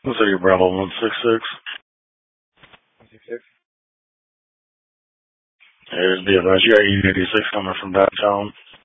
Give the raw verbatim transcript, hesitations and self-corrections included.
What's your Bravo one six six? one six six. Here's the advice. You got E eighty-six coming from downtown.